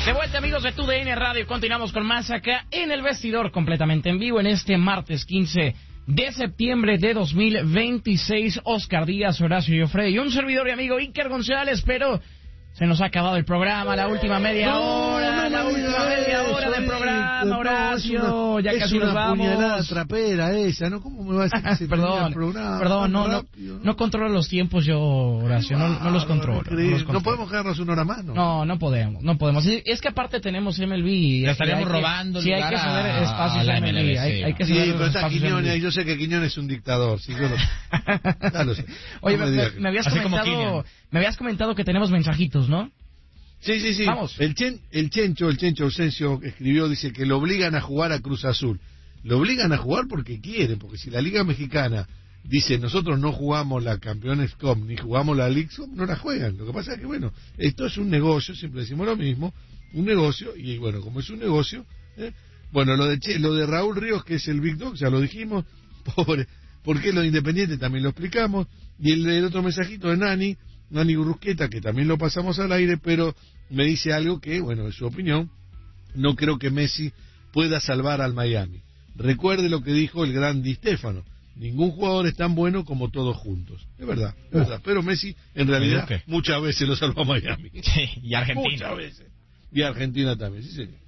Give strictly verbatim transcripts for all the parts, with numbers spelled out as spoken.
De vuelta, amigos de T U D N Radio, continuamos con más acá en El Vestidor, completamente en vivo en este martes quince de septiembre de dos mil veintiséis. Oscar Díaz, Horacio Joffre y un servidor y amigo Iker González, pero se nos ha acabado el programa, la última media no, hora, no, la no, última no, media hora del programa, no, Horacio, no, ya casi nos vamos. Es una puñalada trapera esa, ¿no? ¿Cómo me va a decir que se perdón, el programa? Perdón, no, no, no controlo los tiempos yo, Horacio, no, no los controlo. No, los controlo. No podemos quedarnos una hora más, ¿no? No, no podemos, no podemos. Es que aparte tenemos M L B. Y estaríamos robando. Sí, hay que ceder espacios a M L B. Hay, hay que sí, pero está Quiñones, yo sé que Quiñones es un dictador. Sí, yo lo, ya lo sé. Oye, no me, me, me, habías comentado, me habías comentado que tenemos mensajitos, ¿no? Sí, sí, sí. Vamos. El, Chen, el Chencho, el Chencho Ausencio escribió, dice que lo obligan a jugar a Cruz Azul. Lo obligan a jugar porque quieren, porque si la Liga Mexicana dice nosotros no jugamos la Campeones Cup ni jugamos la League Cup, no la juegan. Lo que pasa es que, bueno, esto es un negocio, siempre decimos lo mismo, un negocio, y bueno, como es un negocio, ¿eh? Bueno, lo de che, lo de Raúl Ríos, que es el Big Dog, ya lo dijimos, pobre, porque lo de Independiente también lo explicamos, y el, el otro mensajito de Nani, Nani Urrusqueta, que también lo pasamos al aire, pero me dice algo que, bueno, en su opinión, no creo que Messi pueda salvar al Miami. Recuerde lo que dijo el gran Di Stéfano, ningún jugador es tan bueno como todos juntos. Es verdad, es verdad, pero Messi en realidad okay. muchas veces lo salvó a Miami. Sí, y Argentina. Muchas veces. Y Argentina también, sí señor.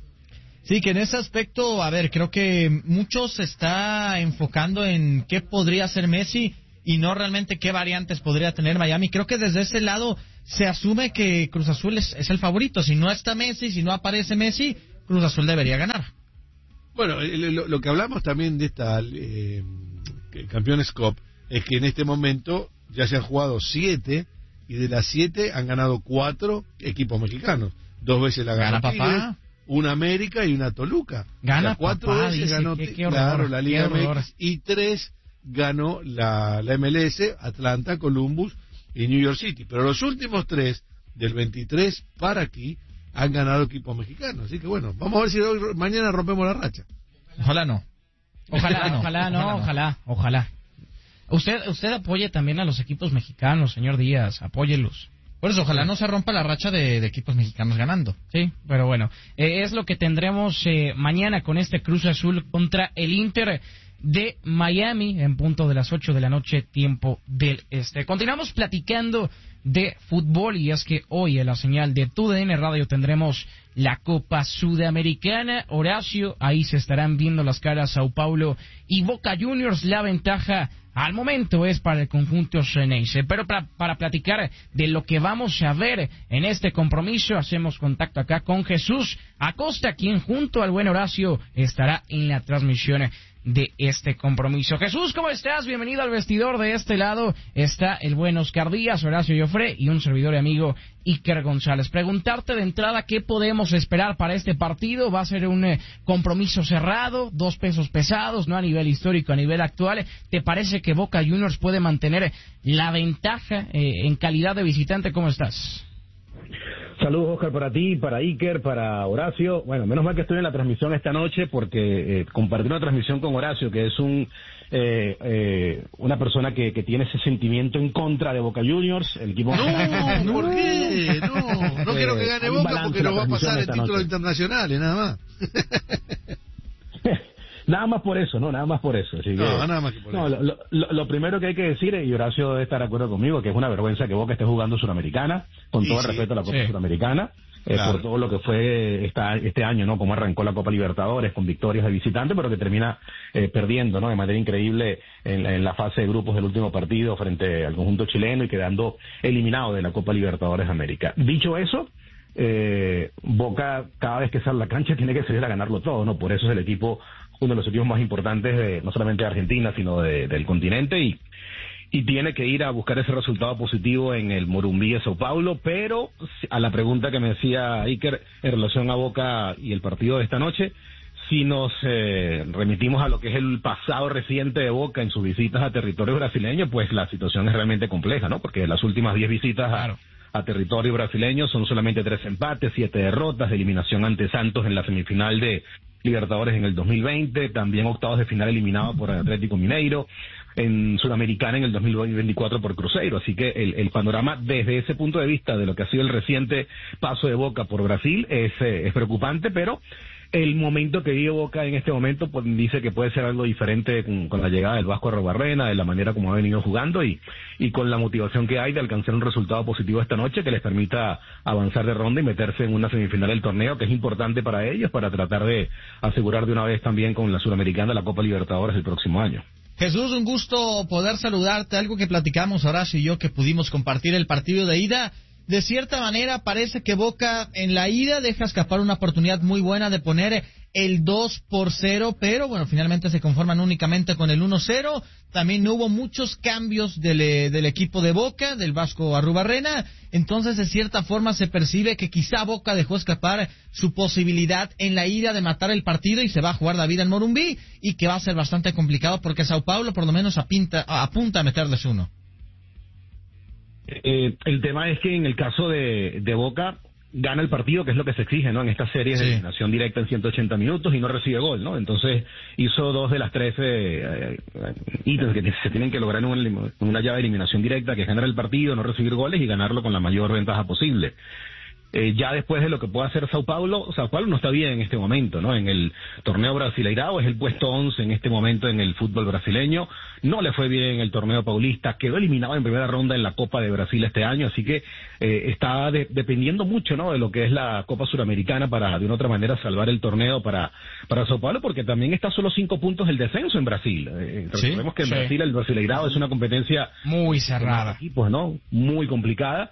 Sí, que en ese aspecto, a ver, creo que muchos se está enfocando en qué podría hacer Messi y no realmente qué variantes podría tener Miami. Creo que desde ese lado se asume que Cruz Azul es, es el favorito. Si no está Messi, si no aparece Messi, Cruz Azul debería ganar. Bueno, lo, lo que hablamos también de esta eh, Campeones Cup es que en este momento ya se han jugado siete y de las siete han ganado cuatro equipos mexicanos. Dos veces la ganó Tigres, una América y una Toluca. Gana o sea, cuatro papá, veces dice, ganó qué, qué claro, horror, la Liga M X y tres ganó la, la M L S, Atlanta, Columbus y New York City. Pero los últimos tres, del veintitrés para aquí, han ganado equipos mexicanos. Así que bueno, vamos a ver si hoy, mañana rompemos la racha. Ojalá no. Ojalá no, ojalá no, ojalá, ojalá. Usted, usted apoye también a los equipos mexicanos, señor Díaz, apóyelos. Por eso, ojalá no se rompa la racha de, de equipos mexicanos ganando. Sí, pero bueno, eh, es lo que tendremos eh, mañana con este Cruz Azul contra el Inter de Miami en punto de las ocho de la noche, tiempo del este. Continuamos platicando de fútbol y es que hoy en la señal de T U D N Radio tendremos la Copa Sudamericana. Horacio, ahí se estarán viendo las caras Sao Paulo y Boca Juniors. La ventaja al momento es para el conjunto xeneize, pero para, para platicar de lo que vamos a ver en este compromiso, hacemos contacto acá con Jesús Acosta, quien junto al buen Horacio estará en la transmisión de este compromiso. Jesús, ¿cómo estás? Bienvenido al vestidor. De este lado está el buen Oscar Díaz, Horacio Joffre y un servidor y amigo Iker González. Preguntarte de entrada qué podemos esperar para este partido. Va a ser un eh, compromiso cerrado, dos pesos pesados, no a nivel histórico, a nivel actual. ¿Te parece que Boca Juniors puede mantener la ventaja eh, en calidad de visitante? ¿Cómo estás? Saludos, Oscar, para ti, para Iker, para Horacio. Bueno, menos mal que estoy en la transmisión esta noche porque eh, compartí una transmisión con Horacio, que es un eh, eh, una persona que, que tiene ese sentimiento en contra de Boca Juniors. El equipo. No, ¿por qué? No, no eh, quiero que gane Boca porque nos va a pasar el título internacional, nada más. Nada más por eso, ¿no? Nada más por eso. Así que, no, nada más que por no, eso. Lo, lo, lo primero que hay que decir, y Horacio debe estar de acuerdo conmigo, que es una vergüenza que Boca esté jugando Suramericana, con sí, todo el sí, respeto a la Copa sí. Suramericana, eh, claro. por todo lo que fue esta, este año, ¿no? Como arrancó la Copa Libertadores con victorias de visitante, pero que termina eh, perdiendo, ¿no? De manera increíble en, en la fase de grupos del último partido frente al conjunto chileno y quedando eliminado de la Copa Libertadores de América. Dicho eso, eh, Boca cada vez que sale a la cancha tiene que salir a ganarlo todo, ¿no? Por eso es el equipo, uno de los equipos más importantes de, no solamente de Argentina, sino de, del continente, y, y tiene que ir a buscar ese resultado positivo en el Morumbi de Sao Paulo. Pero a la pregunta que me decía Iker en relación a Boca y el partido de esta noche, si nos eh, remitimos a lo que es el pasado reciente de Boca en sus visitas a territorio brasileño, pues la situación es realmente compleja, ¿no? Porque las últimas diez visitas a, a territorio brasileño son solamente tres empates, siete derrotas, eliminación ante Santos en la semifinal de Libertadores en el dos mil veinte, también octavos de final eliminado por Atlético Mineiro, en Sudamericana en el dos mil veinticuatro por Cruzeiro. Así que el, el panorama desde ese punto de vista de lo que ha sido el reciente paso de Boca por Brasil es, eh, es preocupante, pero el momento que vive Boca en este momento pues dice que puede ser algo diferente con, con la llegada del Vasco Arruabarrena, de la manera como ha venido jugando y, y con la motivación que hay de alcanzar un resultado positivo esta noche que les permita avanzar de ronda y meterse en una semifinal del torneo, que es importante para ellos para tratar de asegurar de una vez también con la Sudamericana la Copa Libertadores el próximo año. Jesús, un gusto poder saludarte, algo que platicamos Horacio y yo que pudimos compartir el partido de ida. De cierta manera parece que Boca en la ida deja escapar una oportunidad muy buena de poner el dos por cero, pero bueno, finalmente se conforman únicamente con el uno cero. También no hubo muchos cambios del, del equipo de Boca, del Vasco Arruabarrena, entonces de cierta forma se percibe que quizá Boca dejó escapar su posibilidad en la ida de matar el partido y se va a jugar David en Morumbí y que va a ser bastante complicado porque Sao Paulo por lo menos apinta, apunta a meterles uno. Eh, el tema es que en el caso de, de Boca gana el partido, que es lo que se exige, ¿no? En estas series sí. de eliminación directa en ciento ochenta minutos y no recibe gol, ¿no? Entonces hizo dos de las tres eh, eh, ítems que se tienen que lograr en una, en una llave de eliminación directa, que es ganar el partido, no recibir goles y ganarlo con la mayor ventaja posible. Eh, ya después de lo que pueda hacer Sao Paulo, Sao Paulo no está bien en este momento, ¿no? En el torneo Brasileirao es el puesto once en este momento en el fútbol brasileño, no le fue bien en el torneo paulista, quedó eliminado en primera ronda en la Copa de Brasil este año, así que eh, está de, dependiendo mucho, ¿no? De lo que es la Copa Suramericana para de una otra manera salvar el torneo para para Sao Paulo, porque también está solo cinco puntos el descenso en Brasil. Eh, ¿Sí? Recordemos que en sí. Brasil el Brasileirao es una competencia muy cerrada, equipos, ¿no? Muy complicada.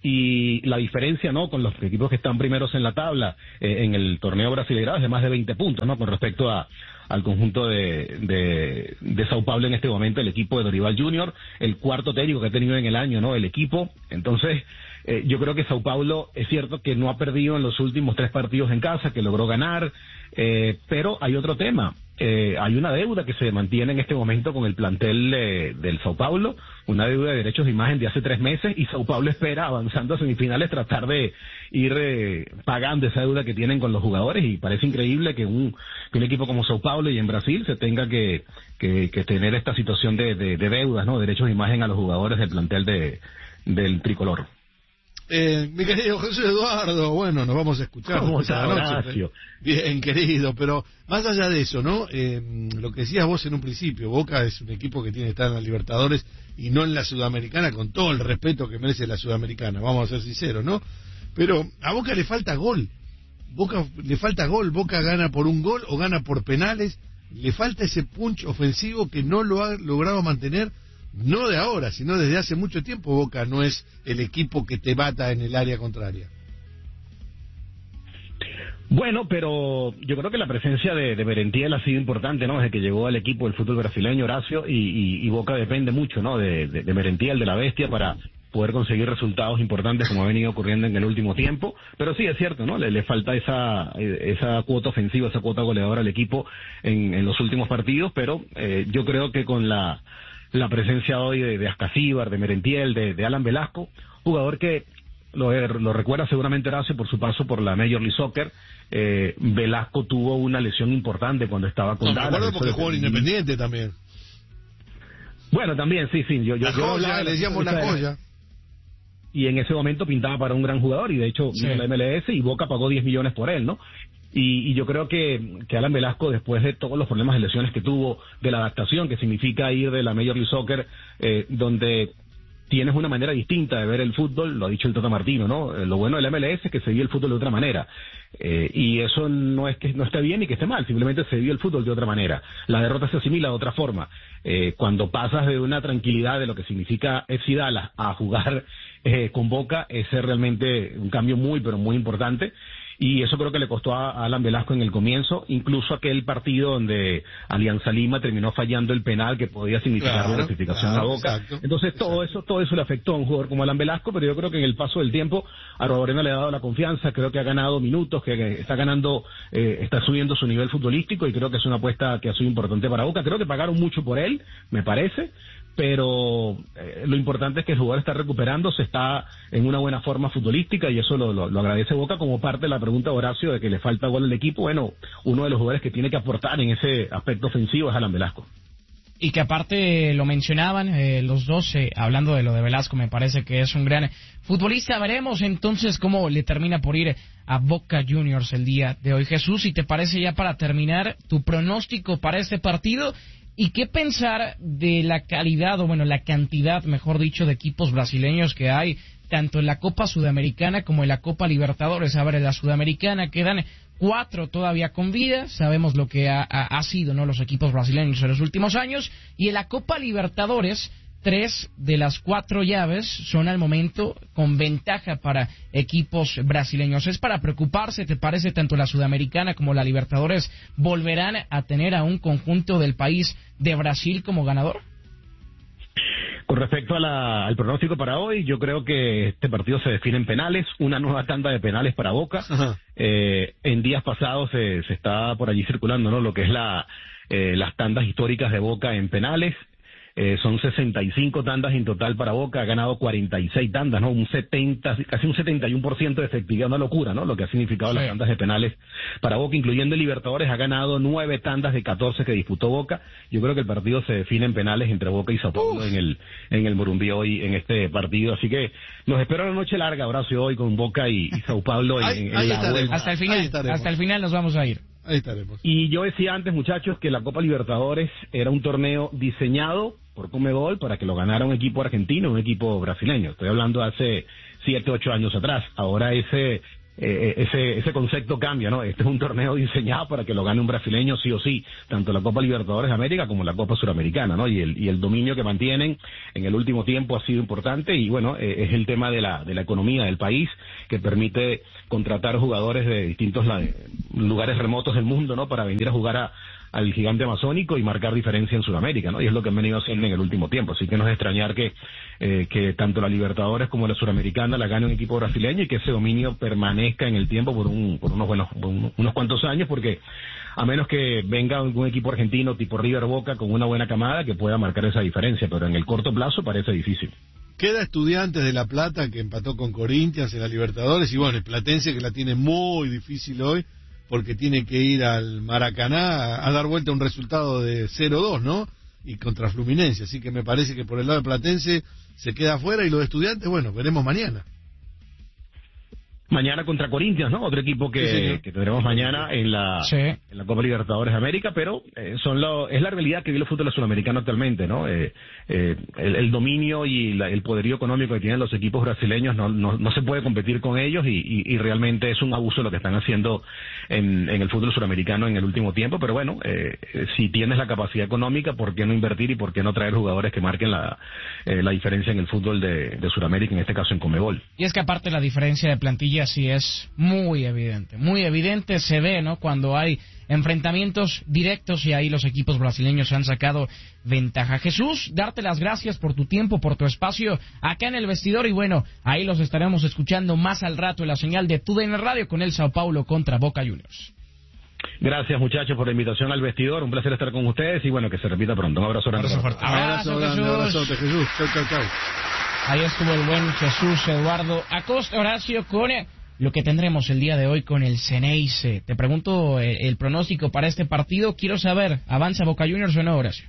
Y la diferencia, ¿no?, con los equipos que están primeros en la tabla eh, en el torneo brasileño es de más de veinte puntos, ¿no?, con respecto a al conjunto de, de de Sao Paulo en este momento, el equipo de Dorival Junior, el cuarto técnico que ha tenido en el año, ¿no?, el equipo. Entonces, eh, yo creo que Sao Paulo es cierto que no ha perdido en los últimos tres partidos en casa, que logró ganar, eh, pero hay otro tema. Eh, hay una deuda que se mantiene en este momento con el plantel eh, del Sao Paulo, una deuda de derechos de imagen de hace tres meses, y Sao Paulo espera, avanzando a semifinales, tratar de ir eh, pagando esa deuda que tienen con los jugadores, y parece increíble que un, que un equipo como Sao Paulo y en Brasil se tenga que, que, que tener esta situación de, de, de deudas, ¿no?, derechos de imagen a los jugadores del plantel de, del tricolor. Eh, mi querido Jesús Eduardo, bueno, nos vamos a escuchar ¿Cómo está, noche. Bien, querido, pero más allá de eso, ¿no? Eh, lo que decías vos en un principio, Boca es un equipo que tiene que estar en la Libertadores y no en la Sudamericana, con todo el respeto que merece la Sudamericana, vamos a ser sinceros, ¿no? Pero a Boca le falta gol, Boca le falta gol, Boca gana por un gol o gana por penales, le falta ese punch ofensivo que no lo ha logrado mantener. No de ahora, sino desde hace mucho tiempo. Boca no es el equipo que te bata en el área contraria. Bueno, pero yo creo que la presencia de, de Merentiel ha sido importante, ¿no? Desde que llegó al equipo del fútbol brasileño, Horacio, y, y, y Boca depende mucho, ¿no?, de, de, de Merentiel, de la bestia, para poder conseguir resultados importantes como ha venido ocurriendo en el último tiempo. Pero sí, es cierto, ¿no? Le, le falta esa esa cuota ofensiva, esa cuota goleadora al equipo en, en los últimos partidos, pero eh, yo creo que con la la presencia hoy de, de Ascasíbar, de Merentiel, de, de Alan Velasco, jugador que lo, lo recuerda seguramente Horacio por su paso por la Major League Soccer. eh, Velasco tuvo una lesión importante cuando estaba con no, Dallas. Me acuerdo porque jugó en Independiente también. Bueno, también, sí, sí. Yo, la yo, joya, yo le decíamos la joya. Y en ese momento pintaba para un gran jugador, y de hecho sí. vino la M L S y Boca pagó diez millones por él, ¿no? Y, y yo creo que, que Alan Velasco, después de todos los problemas de lesiones que tuvo, de la adaptación que significa ir de la Major League Soccer, eh, donde tienes una manera distinta de ver el fútbol, lo ha dicho el Tata Martino, ¿no? Eh, lo bueno del M L S es que se vio el fútbol de otra manera. Eh, y eso no es que no esté bien ni que esté mal, simplemente se vio el fútbol de otra manera. La derrota se asimila de otra forma. Eh, cuando pasas de una tranquilidad de lo que significa F C Dallas a jugar eh, con Boca, ese es realmente un cambio muy, pero muy importante. Y eso creo que le costó a Alan Velasco en el comienzo, incluso aquel partido donde Alianza Lima terminó fallando el penal que podía significar claro, la clasificación claro, a Boca. Exacto, Entonces todo exacto. eso todo eso le afectó a un jugador como Alan Velasco, pero yo creo que en el paso del tiempo a Arruabarrena le ha dado la confianza, creo que ha ganado minutos, que está ganando, eh, está subiendo su nivel futbolístico, y creo que es una apuesta que ha sido importante para Boca. Creo que pagaron mucho por él, me parece, pero eh, lo importante es que el jugador está recuperándose, está en una buena forma futbolística, y eso lo, lo, lo agradece Boca. Como parte de la pregunta de Horacio de que le falta gol al equipo, bueno, uno de los jugadores que tiene que aportar en ese aspecto ofensivo es Alan Velasco. Y que aparte lo mencionaban eh, los dos, eh, hablando de lo de Velasco, me parece que es un gran futbolista. Veremos entonces cómo le termina por ir a Boca Juniors el día de hoy. Jesús, si te parece ya para terminar, tu pronóstico para este partido y qué pensar de la calidad, o bueno, la cantidad, mejor dicho, de equipos brasileños que hay, tanto en la Copa Sudamericana como en la Copa Libertadores. A ver, en la Sudamericana quedan cuatro todavía con vida, sabemos lo que ha, ha, ha sido, ¿no?, los equipos brasileños en los últimos años, y en la Copa Libertadores, tres de las cuatro llaves son al momento con ventaja para equipos brasileños. ¿Es para preocuparse, te parece, tanto la Sudamericana como la Libertadores volverán a tener a un conjunto del país de Brasil como ganador? Con respecto a la, al pronóstico para hoy, yo creo que este partido se define en penales, una nueva tanda de penales para Boca. Eh, en días pasados se, se está por allí circulando, ¿no?, lo que es la eh, las tandas históricas de Boca en penales. Eh, son sesenta y cinco tandas en total para Boca, ha ganado cuarenta y seis tandas, ¿no? Un setenta, casi un setenta y uno por ciento de efectividad, una locura, ¿no? Lo que ha significado sí. las tandas de penales para Boca, incluyendo Libertadores, ha ganado nueve tandas de catorce que disputó Boca. Yo creo que el partido se define en penales entre Boca y Sao Paulo en el en el Morumbí hoy en este partido, así que los espero una noche larga, Horacio, hoy con Boca y, y Sao Paulo en, ahí, en ahí la vuelta. Hasta el final, hasta el final nos vamos a ir. Ahí estaremos. Y yo decía antes, muchachos, que la Copa Libertadores era un torneo diseñado por Conmebol para que lo ganara un equipo argentino, un equipo brasileño. Estoy hablando de hace siete, ocho años atrás. Ahora ese eh, ese ese concepto cambia, ¿no? Este es un torneo diseñado para que lo gane un brasileño sí o sí, tanto la Copa Libertadores de América como la Copa Suramericana, ¿no? Y el y el dominio que mantienen en el último tiempo ha sido importante y bueno, eh, es el tema de la de la economía del país que permite contratar jugadores de distintos la, lugares remotos del mundo, ¿no?, para venir a jugar a al gigante amazónico y marcar diferencia en Sudamérica, ¿no? Y es lo que han venido haciendo en el último tiempo. Así que no es de extrañar que eh, que tanto la Libertadores como la Suramericana la gane un equipo brasileño y que ese dominio permanezca en el tiempo por un por unos buenos por unos cuantos años, porque a menos que venga algún equipo argentino tipo River, Boca con una buena camada que pueda marcar esa diferencia, pero en el corto plazo parece difícil. Queda Estudiantes de La Plata, que empató con Corinthians en la Libertadores, y bueno, el Platense, que la tiene muy difícil hoy, porque tiene que ir al Maracaná a, a dar vuelta a un resultado de cero dos, ¿no? Y contra Fluminense, así que me parece que por el lado de Platense se queda afuera, y lo de Estudiantes, bueno, veremos mañana. Mañana contra Corinthians, ¿no? Otro equipo que, sí, que tendremos mañana en la sí. en la Copa Libertadores de América, pero eh, son lo, es la realidad que vive el fútbol sudamericano actualmente, ¿no? Eh, eh, el, el dominio y la, el poderío económico que tienen los equipos brasileños no no, no se puede competir con ellos y, y, y realmente es un abuso lo que están haciendo en, en el fútbol sudamericano en el último tiempo, pero bueno, eh, si tienes la capacidad económica, ¿por qué no invertir y por qué no traer jugadores que marquen la, eh, la diferencia en el fútbol de, de Sudamérica, en este caso en Conmebol? Y es que aparte la diferencia de plantilla sí es muy evidente, muy evidente, se ve, ¿no?, cuando hay enfrentamientos directos y ahí los equipos brasileños han sacado ventaja. Jesús, darte las gracias por tu tiempo, por tu espacio acá en el vestidor y bueno, ahí los estaremos escuchando más al rato en la señal de T U D N Radio con el Sao Paulo contra Boca Juniors. Gracias, muchachos, por la invitación al vestidor, un placer estar con ustedes y bueno, que se repita pronto. Un abrazo grande. Un abrazo fuerte. Abrazo, abrazo grande, abrazote, Jesús. Chau, chau, chau. Ahí estuvo el buen Jesús Eduardo Acosta, Horacio, con lo que tendremos el día de hoy con el Ceneice. Te pregunto eh, el pronóstico para este partido. Quiero saber, ¿avanza Boca Juniors o no, Horacio?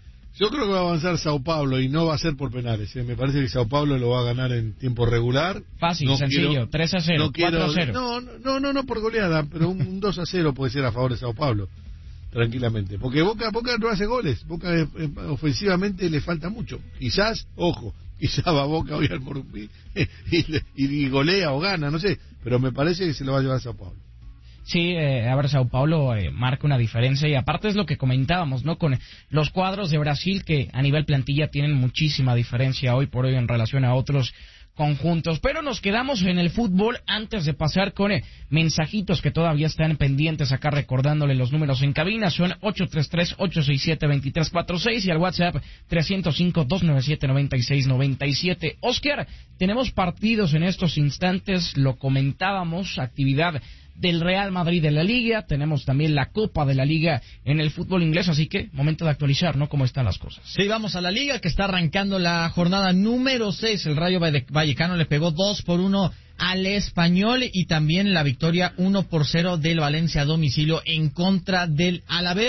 Yo creo que va a avanzar Sao Paulo y no va a ser por penales. ¿eh? Me parece que Sao Paulo lo va a ganar en tiempo regular. Fácil, no sencillo, quiero, tres a cero, no cuatro a cero. No, no, no, no por goleada, pero un, un dos a cero puede ser a favor de Sao Paulo, tranquilamente. Porque Boca, Boca no hace goles. Boca eh, eh, ofensivamente le falta mucho. Quizás, ojo, quizás va Boca hoy al Morumbí y, y, y golea o gana, no sé. Pero me parece que se lo va a llevar Sao Paulo. Sí, eh, a ver, Sao Paulo eh, marca una diferencia y aparte es lo que comentábamos, ¿no? Con los cuadros de Brasil que a nivel plantilla tienen muchísima diferencia hoy por hoy en relación a otros conjuntos. Pero nos quedamos en el fútbol antes de pasar con eh, mensajitos que todavía están pendientes acá recordándole los números en cabina. Son ocho tres tres, ocho seis siete, dos tres cuatro seis y al WhatsApp tres cero cinco, dos nueve siete, nueve seis nueve siete. Oscar, tenemos partidos en estos instantes, lo comentábamos, actividad del Real Madrid de la Liga, tenemos también la Copa de la Liga en el fútbol inglés, así que momento de actualizar, ¿no?, cómo están las cosas. Sí, vamos a la Liga, que está arrancando la jornada número seis, el Rayo Vallecano le pegó dos por uno al Español y también la victoria uno por cero del Valencia a domicilio en contra del Alavés.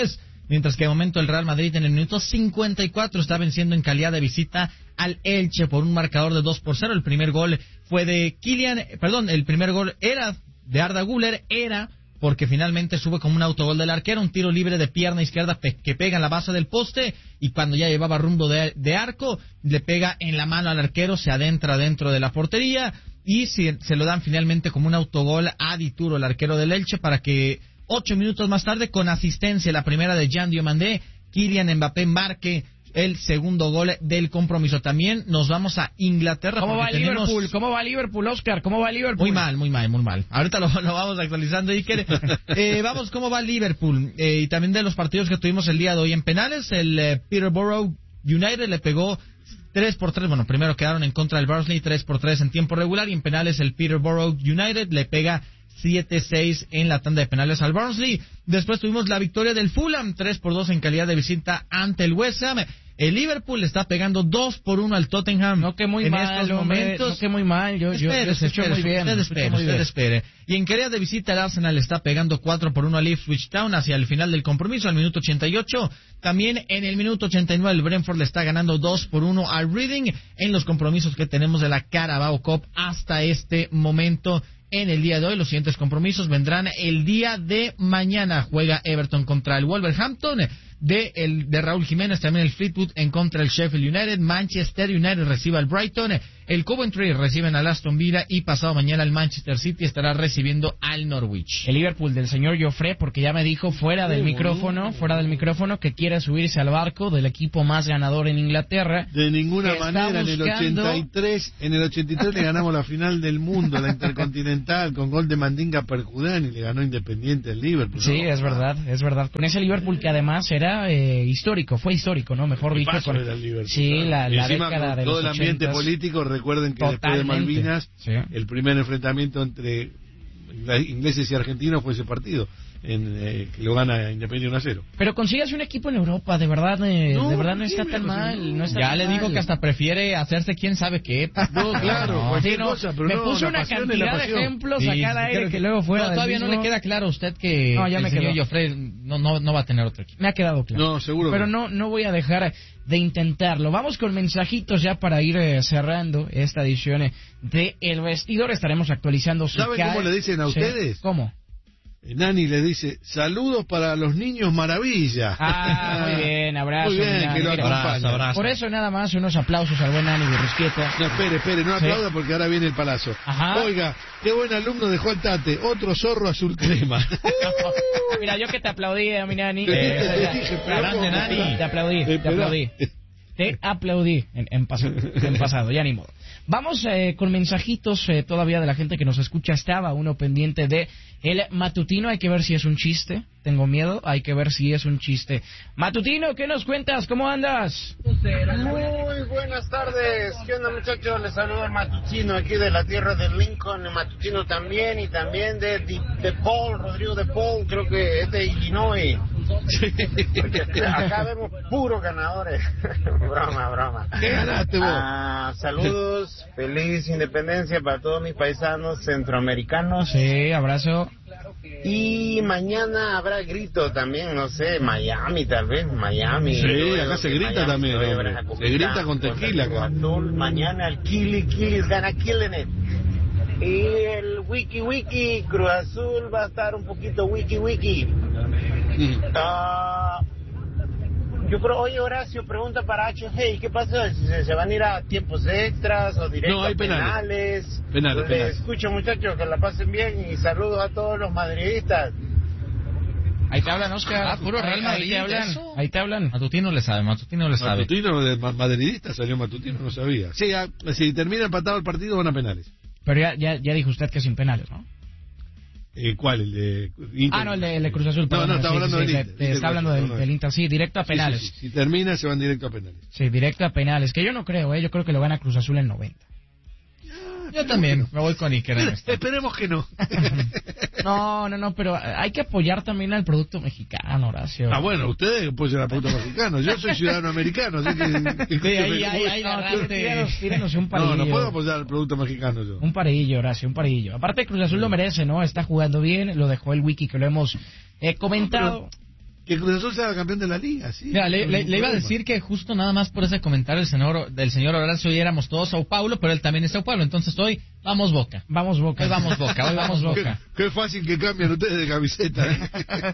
mientras que de momento el Real Madrid en el minuto cincuenta y cuatro está venciendo en calidad de visita al Elche por un marcador de dos por cero. El primer gol fue de Kylian, perdón, el primer gol era de Arda Güler, era porque finalmente sube como un autogol del arquero, un tiro libre de pierna izquierda pe- que pega en la base del poste, y cuando ya llevaba rumbo de, de arco, le pega en la mano al arquero, se adentra dentro de la portería, y se, se lo dan finalmente como un autogol a Dituro, el arquero del Elche, para que ocho minutos más tarde, con asistencia, la primera de Jean Diomandé, Kylian Mbappé marque el segundo gol del compromiso. También nos vamos a Inglaterra. ¿Cómo va tenemos... Liverpool? ¿Cómo va Liverpool, Oscar? ¿Cómo va Liverpool? Muy mal, muy mal, muy mal. Ahorita lo, lo vamos actualizando, Iker. eh, vamos, ¿cómo va Liverpool? Eh, y también de los partidos que tuvimos el día de hoy en penales, el eh, Peterborough United le pegó tres por tres, bueno, primero quedaron en contra del Barnsley, tres por tres en tiempo regular, y en penales el Peterborough United le pega siete seis en la tanda de penales al Barnsley. Después tuvimos la victoria del Fulham, tres por dos en calidad de visita ante el West Ham. El Liverpool le está pegando dos por uno al Tottenham. No que muy en mal, estos hombre, momentos. no que muy mal. Yo, yo, espere, yo escucho espere, muy bien. Usted espere, muy usted bien. espere. Y en calidad de visita el Arsenal le está pegando cuatro por uno al Ipswich Town hacia el final del compromiso, al minuto ochenta y ocho. También en el minuto ochenta y nueve el Brentford le está ganando dos por uno al Reading en los compromisos que tenemos de la Carabao Cup hasta este momento. En el día de hoy, los siguientes compromisos vendrán el día de mañana. Juega Everton contra el Wolverhampton, de, el, de Raúl Jiménez, también el Fleetwood en contra del Sheffield United. Manchester United recibe al Brighton, el Coventry reciben al Aston Villa, y pasado mañana el Manchester City estará recibiendo al Norwich. El Liverpool del señor Joffre, porque ya me dijo fuera del micrófono, fuera del micrófono, que quiere subirse al barco del equipo más ganador en Inglaterra. De ninguna que manera, en el buscando... ochenta y tres, en el ochenta y tres le ganamos la final del mundo, la Intercontinental, con gol de Mandinga Perjudán, y le ganó Independiente el Liverpool. Sí, ¿no? es verdad, es verdad. Con ese Liverpool que además era eh, histórico, fue histórico, ¿no? Mejor dicho. Con... Con... El Liverpool, sí, claro. la, la encima, década de todo los el ambiente ochentas. político, recuerden que Totalmente. después de Malvinas, Sí. el primer enfrentamiento entre ingleses y argentinos fue ese partido, en, eh, que lo gana Independiente uno a cero. Pero consígase un equipo en Europa, de verdad, eh, No, de verdad no sí, está me tan parece mal. no. No está Ya tan le mal. digo que hasta prefiere hacerse quién sabe qué. No, claro, No, cualquier sí, no, cosa, pero me no, puso la una pasión es la cantidad de pasión. ejemplos Sí, acá al aire creo que, que- luego fuera No, del todavía no mismo. le queda claro a usted que No, ya el me señor quedó. Joffre no, no, no va a tener otro equipo. Me ha quedado claro. No, seguro Pero que no, no voy a dejar de intentarlo. Vamos con mensajitos ya para ir eh, cerrando esta edición eh, de El Vestidor. Estaremos actualizando su ¿Saben C A E. cómo le dicen a Sí. ustedes? ¿Cómo? Nani le dice, saludos para los niños maravilla. Ah, muy bien, abrazo. Muy bien, mi Nani. que lo Mira, acompaña. abrazo, abrazo. por eso nada más unos aplausos al buen Nani Burrusquieta. No, espere, espere, no Sí. aplauda porque ahora viene el palazo. Ajá. Oiga, qué buen alumno dejó al Tate, otro zorro azul crema. Mira, yo que te aplaudí, eh, mi Nani. Te Eh, dije, ya, te dije, ya, pero grande, ¿cómo? Nani. Te aplaudí, te Espera. aplaudí. Te aplaudí en, en pasado, en pasado, ya ni modo. Vamos eh, con mensajitos eh, todavía de la gente que nos escucha. Estaba uno pendiente de el matutino. Hay que ver si es un chiste. Tengo miedo. Hay que ver si es un chiste. Matutino, ¿qué nos cuentas? ¿Cómo andas? Muy buenas tardes. ¿Qué onda, muchachos? Les saludo al Matutino aquí de la tierra de Lincoln, el Matutino también, y también de, de, de Paul, Rodrigo de Paul, creo que es de Illinois. Porque acá vemos puros ganadores. Broma, broma. ¿Qué ganaste vos? Ah, saludos, feliz independencia para todos mis paisanos centroamericanos. Sí, abrazo. Y mañana habrá grito también, no sé, Miami tal vez, Miami. Sí, Yo veo acá se que grita Miami también, se va a hombre. llevar esa Se grita con copita tequila contra acá. el Cruz Azul. Mañana el Kili Kilis gana Killing It. Y el Wiki Wiki Cruz Azul va a estar un poquito Wiki Wiki. Mm. Ah, yo creo, oye Horacio, pregunta para H G, ¿qué pasa? ¿Si se, se van a ir a tiempos extras o directo No, hay a penales. penales? Penales, Les penales. escucho, muchachos, que la pasen bien y saludos a todos los madridistas. Ahí te hablan, Oscar. Ah, puro Real Ahí- Madrid, Ahí te hablan. eso. Ahí te hablan. Matutino le sabe, Matutino le sabe. Matutino, de ma- madridista, salió Matutino, no sabía. Sí, ah, si termina empatado el partido, van a penales. Pero ya, ya, ya dijo usted que sin penales, ¿no? Eh, ¿Cuál? ¿El de Inter? Ah, no, el de, el de Cruz Azul. No, no, perdón, está sí, hablando sí, del sí, Inter. te- Inter Está hablando Cruz del, Azul, del Inter, sí, directo a Sí, sí, penales. sí. Si termina, se van directo a penales. Sí, directo a penales, que yo no creo, ¿eh? Yo creo que lo gana Cruz Azul en noventa. Yo también, me voy con Iker en esto. Esperemos que no. No, no, no, pero hay que apoyar también al producto mexicano, Horacio. Ah, bueno, ustedes apoyan al producto mexicano. Yo soy ciudadano americano, así que... Sí, ahí, ahí, ahí, No, agarraste. tírenos, tírenos un parillo. No, no puedo apoyar al producto mexicano yo. Un parillo, Horacio, un parillo. Aparte, Cruz Azul lo merece, ¿no? Está jugando bien, lo dejó el wiki que lo hemos eh, comentado. que Cruz Azul sea campeón de la liga, sí. Mira, le, le, le iba a decir que justo nada más por ese comentario del señor, del señor Horacio, hoy éramos todos Sao Paulo, pero él también es Sao Paulo, entonces hoy vamos Boca. Vamos Boca. Hoy vamos Boca, hoy vamos Boca. Qué, qué fácil que cambian ustedes de camiseta. ¿eh?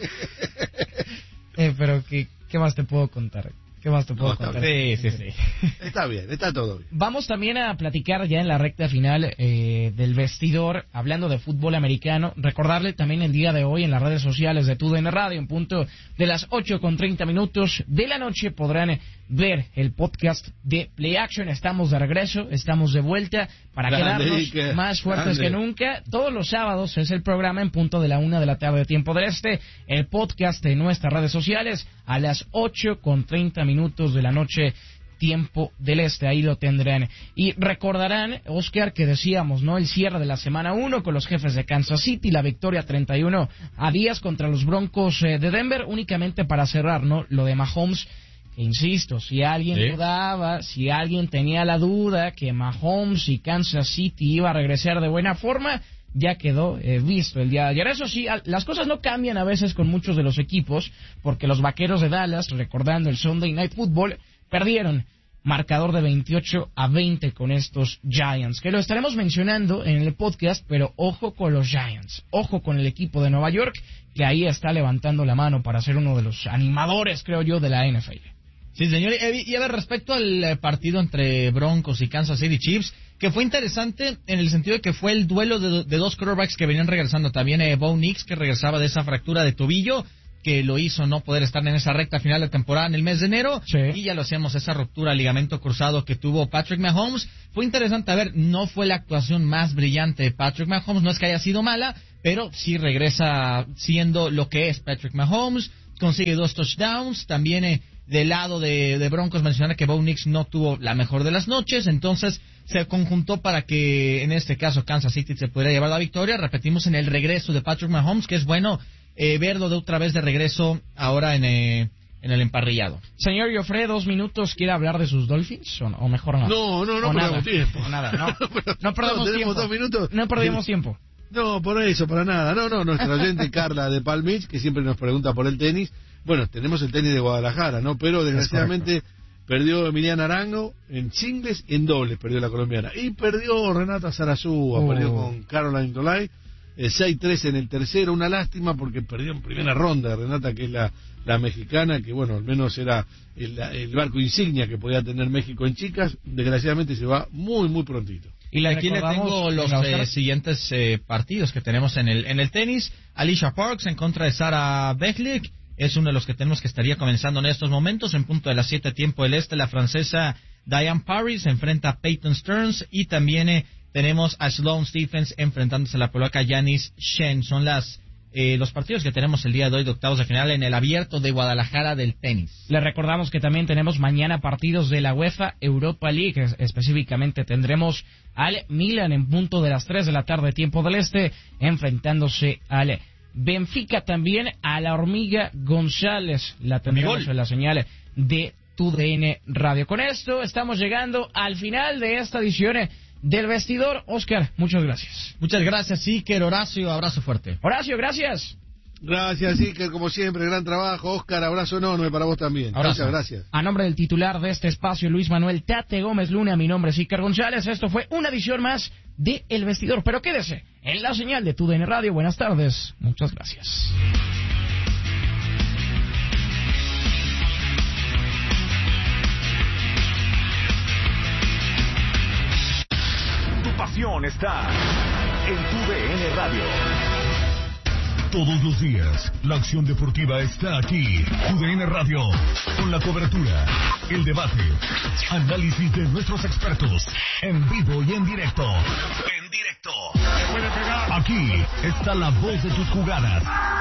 eh, pero ¿qué, ¿qué más te puedo contar? ¿Qué más te puedo no, contar? Sí, sí, sí. Está bien, está todo bien. Vamos también a platicar ya en la recta final eh, del vestidor, hablando de fútbol americano. Recordarle también el día de hoy en las redes sociales de T U D N Radio, en punto de las ocho con treinta minutos de la noche, podrán ver el podcast de Play Action. Estamos de regreso, estamos de vuelta para Grande, quedarnos Iker. más fuertes Grande. que nunca. Todos los sábados es el programa en punto de la una de la tarde de tiempo del este. El podcast en nuestras redes sociales a las ocho con treinta minutos de la noche, tiempo del este, ahí lo tendrán. Y recordarán, Oscar, que decíamos, ¿no? El cierre de la semana uno con los Jefes de Kansas City, la victoria treinta y uno a diez contra los Broncos eh, de Denver, únicamente para cerrar, ¿no? Lo de Mahomes, que insisto, si alguien ¿Sí? dudaba, si alguien tenía la duda que Mahomes y Kansas City iba a regresar de buena forma, ya quedó eh, visto el día de ayer. Eso sí, a, las cosas no cambian a veces con muchos de los equipos, porque los Vaqueros de Dallas, recordando el Sunday Night Football, perdieron marcador de veintiocho a veinte con estos Giants, que lo estaremos mencionando en el podcast, pero ojo con los Giants, ojo con el equipo de Nueva York, que ahí está levantando la mano para ser uno de los animadores, creo yo, de la N F L. Sí, señor. Y a ver, respecto al eh, partido entre Broncos y Kansas City Chiefs, que fue interesante en el sentido de que fue el duelo de, de dos quarterbacks que venían regresando. También eh, Bo Nix, que regresaba de esa fractura de tobillo, que lo hizo no poder estar en esa recta final de temporada en el mes de enero. Sí. Y ya lo hacíamos, esa ruptura ligamento cruzado que tuvo Patrick Mahomes. Fue interesante, a ver, no fue la actuación más brillante de Patrick Mahomes, no es que haya sido mala, pero sí regresa siendo lo que es Patrick Mahomes, consigue dos touchdowns, también eh, del lado de, de Broncos mencionar que Bo Nix no tuvo la mejor de las noches, entonces se conjuntó para que en este caso Kansas City se pudiera llevar la victoria. Repetimos, en el regreso de Patrick Mahomes, que es bueno eh, verlo de otra vez de regreso ahora en, eh, en el emparrillado. Señor Joffre, dos minutos, ¿quiere hablar de sus Dolphins o, o mejor no? No, no, no O perdemos nada. tiempo. O nada, no, Pero no perdemos no, tenemos tiempo. dos minutos. No perdemos tiempo. No, por eso, para nada. No, no, nuestra oyente Carla de Palm Beach, que siempre nos pregunta por el tenis. Bueno, tenemos el tenis de Guadalajara, ¿no? Pero desgraciadamente perdió Emiliana Arango en singles y en dobles, perdió la colombiana. Y perdió Renata Zarazúa, Oh. perdió con Caroline Tolay, eh, seis tres en el tercero. Una lástima porque perdió en primera ronda Renata, que es la, la mexicana, que bueno, al menos era el, el barco insignia que podía tener México en chicas. Desgraciadamente se va muy, muy prontito. Y Le aquí le recordamos, tengo los venga, Oscar. eh, siguientes eh, partidos que tenemos en el en el tenis. Alicia Parks en contra de Sara Beklik. Es uno de los que tenemos que estaría comenzando en estos momentos. En punto de las siete tiempo del este, la francesa Diane Parry se enfrenta a Peyton Stearns. Y también eh, tenemos a Sloane Stephens enfrentándose a la polaca Yanis Shen. Son las eh, los partidos que tenemos el día de hoy de octavos de final en el abierto de Guadalajara del tenis. Les recordamos que también tenemos mañana partidos de la UEFA Europa League. Es- Específicamente tendremos al Milan en punto de las tres de la tarde, tiempo del este, enfrentándose al Benfica, también a la Hormiga González. La tendremos Hormigol. en la señal de T U D N Radio. Con esto estamos llegando al final de esta edición eh, del Vestidor. Oscar, muchas gracias. Muchas gracias, Iker. Horacio, abrazo fuerte. Horacio, gracias. Gracias, Iker, como siempre, gran trabajo. Oscar, abrazo enorme para vos también. Abrazo. Muchas gracias. A nombre del titular de este espacio, Luis Manuel Tate Gómez Luna, mi nombre es Iker González. Esto fue una edición más de El Vestidor. Pero quédese en la señal de T U D N Radio. Buenas tardes. Muchas gracias. Tu pasión está en Tu D N Radio. Todos los días, la acción deportiva está aquí. Tu D N Radio, con la cobertura, el debate, análisis de nuestros expertos, en vivo y en directo. En directo. Aquí está la voz de tus jugadas.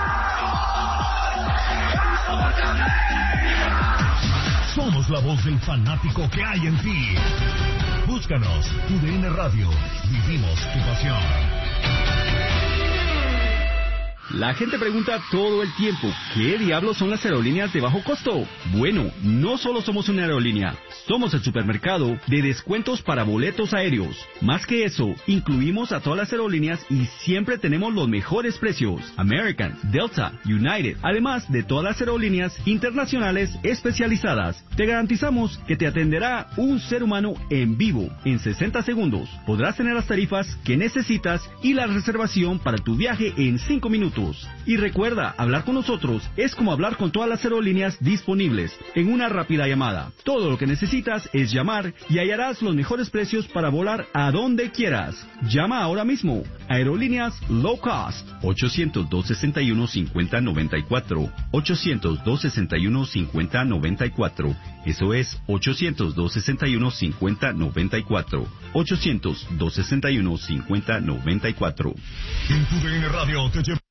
Somos la voz del fanático que hay en ti. Búscanos, Tu D N Radio. Vivimos tu pasión. La gente pregunta todo el tiempo, ¿qué diablos son las aerolíneas de bajo costo? Bueno, no solo somos una aerolínea, somos el supermercado de descuentos para boletos aéreos. Más que eso, incluimos a todas las aerolíneas y siempre tenemos los mejores precios. American, Delta, United, además de todas las aerolíneas internacionales especializadas. Te garantizamos que te atenderá un ser humano en vivo. En sesenta segundos podrás tener las tarifas que necesitas y la reservación para tu viaje en cinco minutos. Y recuerda, hablar con nosotros es como hablar con todas las aerolíneas disponibles en una rápida llamada. Todo lo que necesitas es llamar y hallarás los mejores precios para volar a donde quieras. Llama ahora mismo. Aerolíneas Low Cost. ochocientos, dos sesenta y uno, cincuenta noventa y cuatro. ochocientos, dos sesenta y uno, cincuenta noventa y cuatro. Eso es ochocientos, dos sesenta y uno, cincuenta noventa y cuatro. ochocientos, dos sesenta y uno, cincuenta noventa y cuatro. En tu D N Radio te lleva.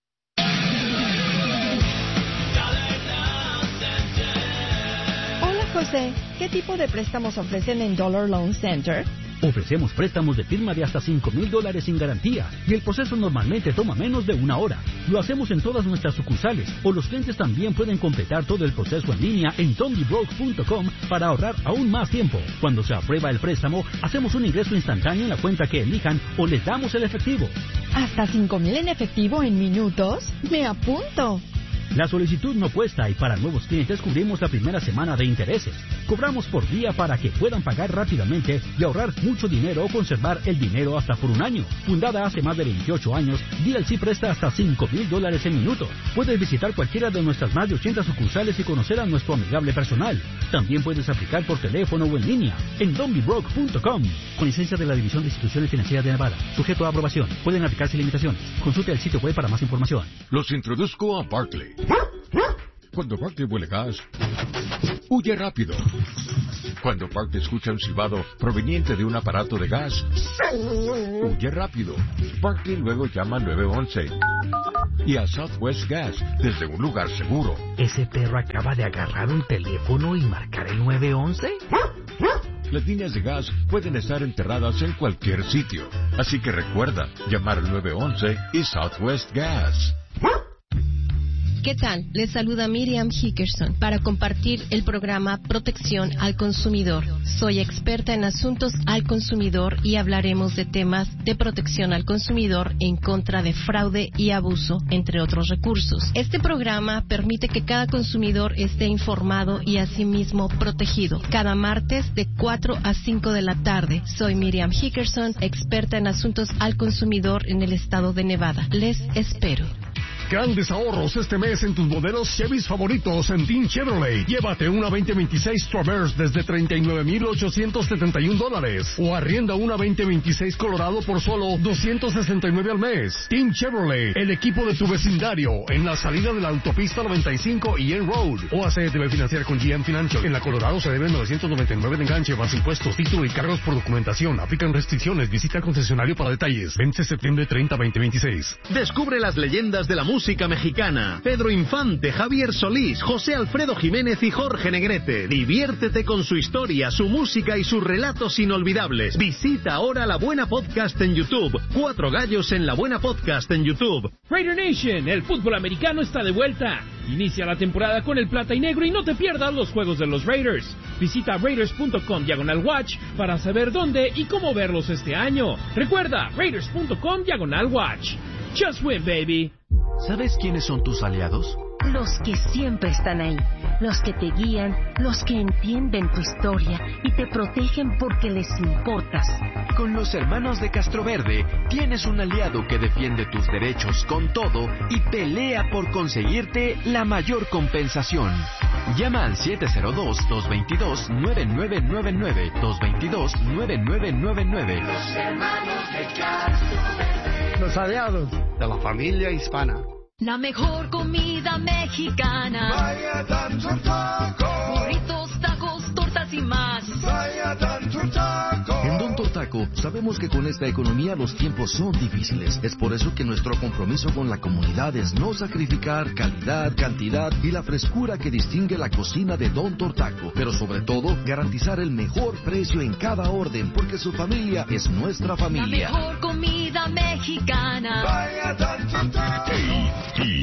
Hola José, ¿qué tipo de préstamos ofrecen en Dollar Loan Center? Ofrecemos préstamos de firma de hasta cinco mil dólares sin garantía y el proceso normalmente toma menos de una hora. Lo hacemos en todas nuestras sucursales o los clientes también pueden completar todo el proceso en línea en dondybroke punto com para ahorrar aún más tiempo. Cuando se aprueba el préstamo, hacemos un ingreso instantáneo en la cuenta que elijan o les damos el efectivo. ¿Hasta cinco mil en efectivo en minutos? ¡Me apunto! La solicitud no cuesta y para nuevos clientes cubrimos la primera semana de intereses. Cobramos por día para que puedan pagar rápidamente y ahorrar mucho dinero o conservar el dinero hasta por un año. Fundada hace más de veintiocho años, D L C presta hasta cinco mil dólares en minuto. Puedes visitar cualquiera de nuestras más de ochenta sucursales y conocer a nuestro amigable personal. También puedes aplicar por teléfono o en línea en dondybroke punto com. Con licencia de la División de Instituciones Financieras de Nevada. Sujeto a aprobación. Pueden aplicarse limitaciones. Consulte el sitio web para más información. Los introduzco a Barkley. Cuando Barkley huele gas, huye rápido. Cuando Barkley escucha un silbado proveniente de un aparato de gas, huye rápido. Barkley luego llama al nueve once y a Southwest Gas desde un lugar seguro. ¿Ese perro acaba de agarrar un teléfono y marcar el nueve once? Las líneas de gas pueden estar enterradas en cualquier sitio, así que recuerda llamar al nueve once y Southwest Gas. ¿Qué tal? Les saluda Miriam Hickerson para compartir el programa Protección al Consumidor. Soy experta en asuntos al consumidor y hablaremos de temas de protección al consumidor en contra de fraude y abuso, entre otros recursos. Este programa permite que cada consumidor esté informado y asimismo protegido. Cada martes de cuatro a cinco de la tarde. Soy Miriam Hickerson, experta en asuntos al consumidor en el estado de Nevada. Les espero. Grandes ahorros este mes en tus modelos Chevys favoritos en Team Chevrolet. Llévate una veinte veintiséis Traverse desde treinta y nueve mil ochocientos setenta y un dólares. O arrienda una veinte veintiséis Colorado por solo doscientos sesenta y nueve al mes. Team Chevrolet, el equipo de tu vecindario. En la salida de la autopista noventa y cinco y en Road. O A C debe financiar con G M Financial. En la Colorado se deben novecientos noventa y nueve de enganche, más impuestos, título y cargos por documentación. Aplican restricciones. Visita el concesionario para detalles. Vence septiembre treinta, veinte veintiséis. Descubre las leyendas de la música música mexicana. Pedro Infante, Javier Solís, José Alfredo Jiménez y Jorge Negrete. Diviértete con su historia, su música y sus relatos inolvidables. Visita ahora La Buena Podcast en YouTube. Cuatro gallos en La Buena Podcast en YouTube. Raider Nation, el fútbol americano está de vuelta. Inicia la temporada con el plata y negro y no te pierdas los juegos de los Raiders. Visita raiders punto com diagonal watch para saber dónde y cómo verlos este año. Recuerda, raiders punto com diagonal watch. Just win, baby. ¿Sabes quiénes son tus aliados? Los que siempre están ahí, los que te guían, los que entienden tu historia y te protegen porque les importas. Con los hermanos de Castroverde tienes un aliado que defiende tus derechos con todo y pelea por conseguirte la mayor compensación. Llama al siete cero dos, dos dos dos, nueve nueve nueve nueve, dos dos dos, nueve nueve nueve nueve. Los hermanos de Castroverde. Los aliados de la familia hispana. La mejor comida mexicana. Vaya tanto taco. Burritos, tacos, tortas y más. Vaya tanto taco. En Don Tortaco sabemos que con esta economía los tiempos son difíciles. Es por eso que nuestro compromiso con la comunidad es no sacrificar calidad, cantidad y la frescura que distingue la cocina de Don Tortaco. Pero sobre todo, garantizar el mejor precio en cada orden, porque su familia es nuestra familia. La mejor comida mexicana. Vaya tanto taco. Y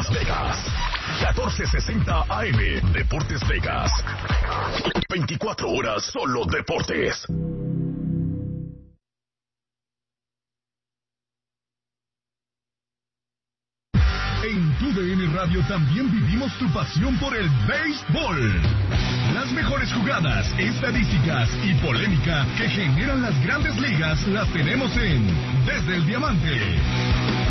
Las Vegas. catorce sesenta A M, Deportes Vegas. veinticuatro horas solo deportes. En tu D N Radio también vivimos tu pasión por el béisbol. Las mejores jugadas, estadísticas y polémica que generan las grandes ligas las tenemos en Desde el Diamante.